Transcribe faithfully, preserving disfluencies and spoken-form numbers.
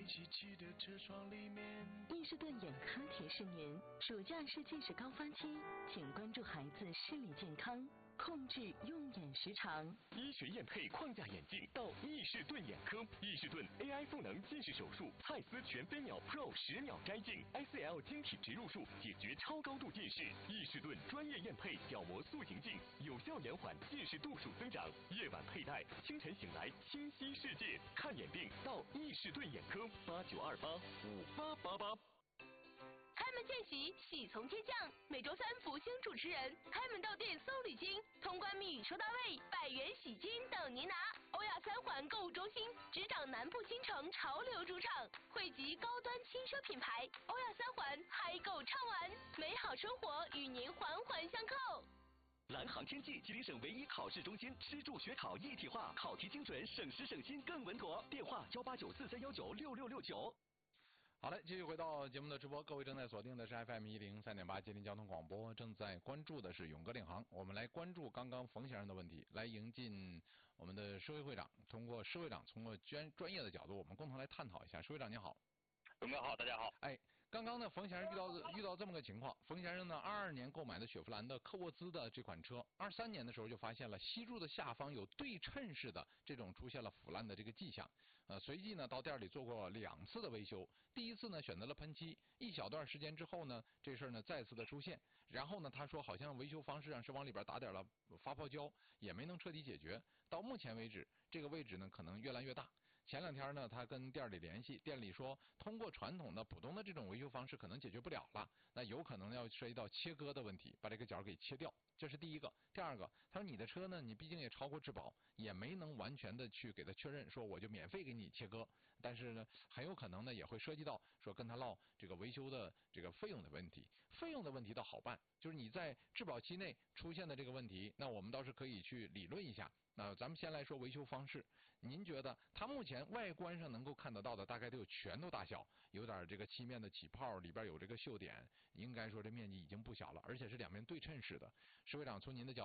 黑漆漆的车窗里面。 伊士顿眼科提示您，暑假是近视高发期，请关注孩子视力健康，控制用眼时长。 医学验配框架眼镜到伊士顿眼科，伊士顿 A I 赋能近视手术，蔡司全飞秒 Pro 十秒摘镜 ，I C L 晶体植入术解决超高度近视。伊士顿专业验配角膜塑形镜，有效延缓近视度数增长。夜晚佩戴，清晨醒来清晰世界。看眼病到伊士顿眼科，八九二八五八八八。 开门见喜，喜从天降。每周三福星主持人开门到店搜礼金，通关密语收到位，百元喜金等您拿。欧亚三环购物中心执掌南部新城潮流主场，汇集高端轻奢品牌。欧亚三环嗨购畅玩，美好生活与您环环相扣。 蓝航天际，吉林省唯一考试中心，吃住学考一体化，考题精准，省时省心更稳妥。电话幺八九四三幺九六六六九。 好嘞，继续回到节目的直播，各位正在锁定的是 F M 一零三点八吉林交通广播，正在关注的是勇哥领航。我们来关注刚刚冯先生的问题，来迎进我们的施会会长，通过施会长通过专专业的角度，我们共同来探讨一下。施会长你好。 勇哥好，大家好。 哎，刚刚呢，冯先生遇到遇到这么个情况，冯先生呢，二二年购买的雪佛兰的科沃兹的这款车，二三年的时候就发现了吸柱的下方有对称式的这种出现了腐烂的这个迹象，呃，随即呢到店里做过两次的维修，第一次呢选择了喷漆，一小段时间之后呢，这事儿呢再次的出现，然后呢他说好像维修方式上是往里边打点了发泡胶，也没能彻底解决，到目前为止这个位置呢可能越来越大。前两天呢，他跟店里联系，店里说通过传统的普通的这种维修方式可能解决不了了，那有可能要涉及到切割的问题，把这个角给切掉。这是第一个。第二个，他说你的车呢，你毕竟也超过质保，也没能完全的去给他确认，说我就免费给你切割。但是呢，很有可能呢也会涉及到说跟他唠这个维修的这个费用的问题。费用的问题倒好办，就是你在质保期内出现的这个问题，那我们倒是可以去理论一下。那咱们先来说维修方式，您觉得它目前外观上能够看得到的大概都有拳头大小，有点这个漆面的起泡，里边有这个锈点，应该说这面积已经不小了，而且是两面对称式的。施会长从您的角度